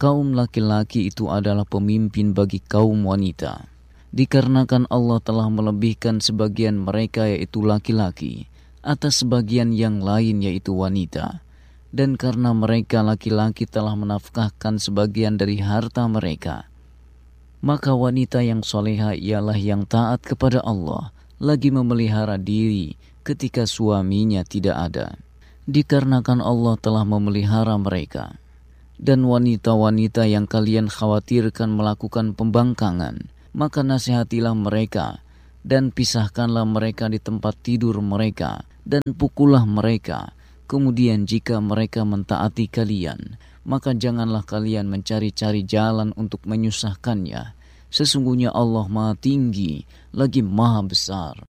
kaum laki-laki itu adalah pemimpin bagi kaum wanita. Dikarenakan Allah telah melebihkan sebagian mereka yaitu laki-laki atas sebagian yang lain yaitu wanita. Dan karena mereka laki-laki telah menafkahkan sebagian dari harta mereka, maka wanita yang soleha ialah yang taat kepada Allah, lagi memelihara diri ketika suaminya tidak ada. Dikarenakan Allah telah memelihara mereka. Dan wanita-wanita yang kalian khawatirkan melakukan pembangkangan, maka nasihatilah mereka dan pisahkanlah mereka di tempat tidur mereka dan pukullah mereka. Kemudian jika mereka mentaati kalian, maka janganlah kalian mencari-cari jalan untuk menyusahkannya. Sesungguhnya Allah Maha Tinggi lagi Maha Besar.